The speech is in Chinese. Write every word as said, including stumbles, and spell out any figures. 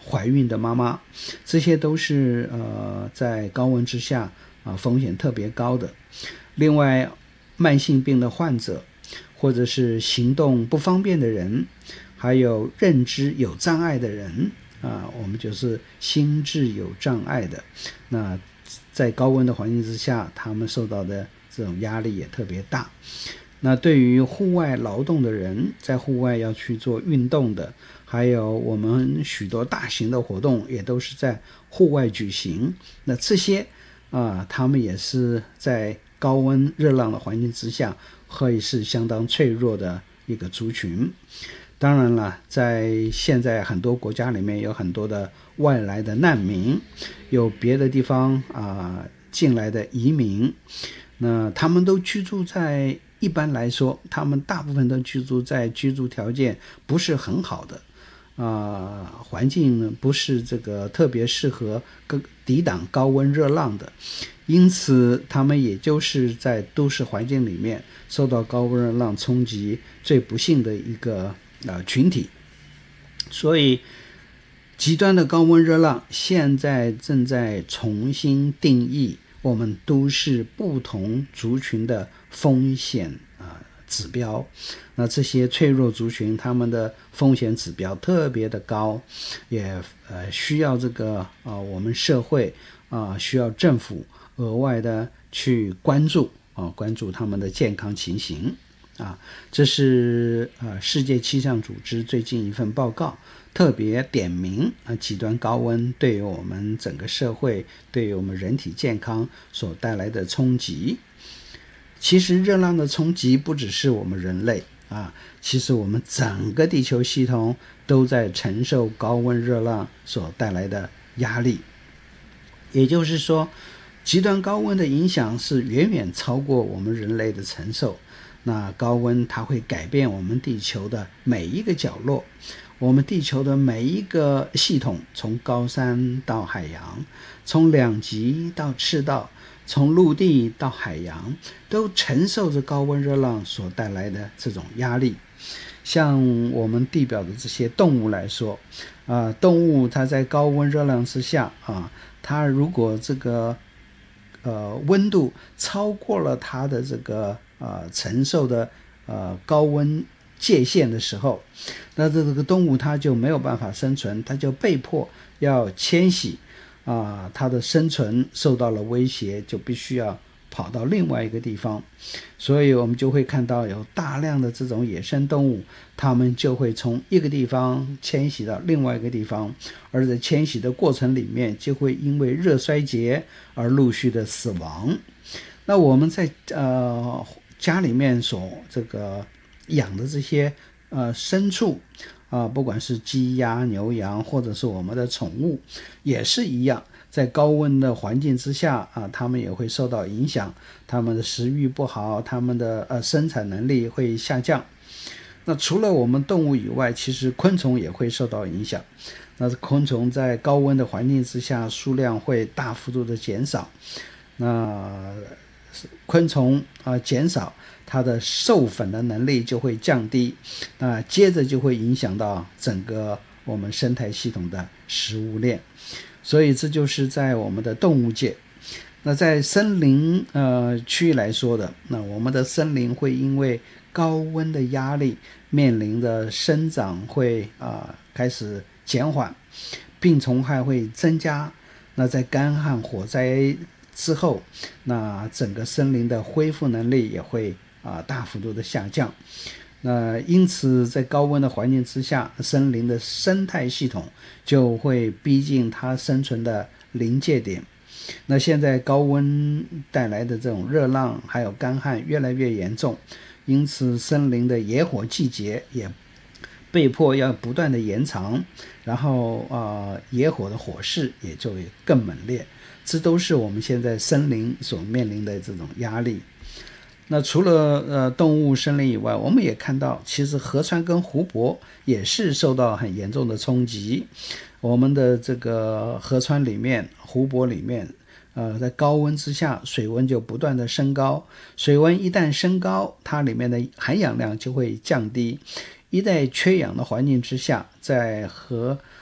怀孕的妈妈，这些都是呃在高温之下啊风险特别高的。另外，慢性病的患者，或者是行动不方便的人，还有认知有障碍的人啊，我们就是心智有障碍的，那在高温的环境之下，他们受到的这种压力也特别大。那对于户外劳动的人，在户外要去做运动的，还有我们许多大型的活动也都是在户外举行，那这些啊，他们也是在高温热浪的环境之下会是相当脆弱的一个族群。当然了，在现在很多国家里面有很多的外来的难民，有别的地方啊进来的移民，那他们都居住在，一般来说他们大部分都居住在居住条件不是很好的啊、呃，环境不是这个特别适合抵挡高温热浪的，因此他们也就是在都市环境里面受到高温热浪冲击最不幸的一个呃群体。所以极端的高温热浪现在正在重新定义我们都市不同族群的风险啊、呃、指标。那这些脆弱族群他们的风险指标特别的高，也呃需要这个啊、呃、我们社会啊、呃、需要政府额外的去关注啊、呃、关注他们的健康情形啊。这是呃世界气象组织最近一份报告，特别点名啊极端高温对于我们整个社会，对于我们人体健康所带来的冲击。其实热浪的冲击不只是我们人类啊，其实我们整个地球系统都在承受高温热浪所带来的压力。也就是说，极端高温的影响是远远超过我们人类的承受。那高温它会改变我们地球的每一个角落，我们地球的每一个系统，从高山到海洋，从两极到赤道，从陆地到海洋，都承受着高温热浪所带来的这种压力。像我们地表的这些动物来说，啊、呃，动物它在高温热浪之下啊，它如果这个呃温度超过了它的这个呃承受的呃高温界限的时候，那这个动物它就没有办法生存，它就被迫要迁徙啊，它的生存受到了威胁，就必须要跑到另外一个地方。所以我们就会看到有大量的这种野生动物，它们就会从一个地方迁徙到另外一个地方，而在迁徙的过程里面就会因为热衰竭而陆续的死亡。那我们在呃家里面所这个养的这些呃牲畜啊、呃，不管是鸡鸭牛羊或者是我们的宠物也是一样，在高温的环境之下啊，它们也会受到影响，它们的食欲不好，它们的呃生产能力会下降。那除了我们动物以外，其实昆虫也会受到影响。那昆虫在高温的环境之下数量会大幅度的减少，那昆虫啊、呃、减少，它的授粉的能力就会降低，那接着就会影响到整个我们生态系统的食物链。所以这就是在我们的动物界。那在森林呃区域来说的，那我们的森林会因为高温的压力，面临的生长会啊、呃、开始减缓，病虫害会增加。那在干旱火灾之后，那整个森林的恢复能力也会啊、呃、大幅度的下降。那因此在高温的环境之下，森林的生态系统就会逼近它生存的临界点。那现在高温带来的这种热浪还有干旱越来越严重，因此森林的野火季节也被迫要不断的延长，然后呃野火的火势也就更猛烈。这都是我们现在森林所面临的这种压力。那除了呃动物森林以外，我们也看到其实河川跟湖泊也是受到很严重的冲击。我们的这个河川里面湖泊里面呃在高温之下水温就不断的升高，水温一旦升高，它里面的含氧量就会降低。一旦缺氧的环境之下，在河